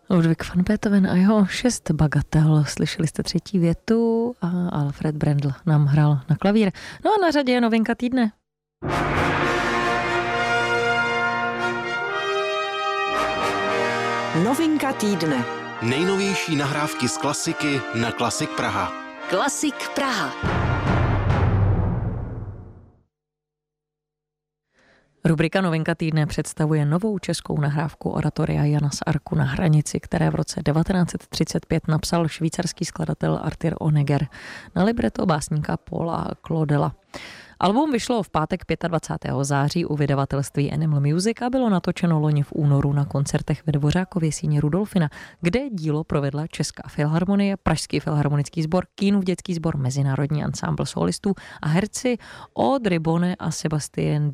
Ludwig van Beethoven a jeho 6 bagatel. Slyšeli jste třetí větu a Alfred Brendel nám hrál na klavír. No a na řadě je novinka týdne. Novinka týdne. Nejnovější nahrávky z klasiky na Klasik Praha. Klasik Praha. Rubrika Novinka týdne představuje novou českou nahrávku oratoria Jana z Arku na hranici, které v roce 1935 napsal švýcarský skladatel Arthur Honegger na libreto básníka Paula Claudela. Album vyšlo v pátek 25. září u vydavatelství Animal Music a bylo natočeno loni v únoru na koncertech ve Dvořákově síni Rudolfina, kde dílo provedla Česká filharmonie, Pražský filharmonický sbor, Kínův dětský sbor, Mezinárodní ansámbl solistů a herci Audrey Bonne a Sébastien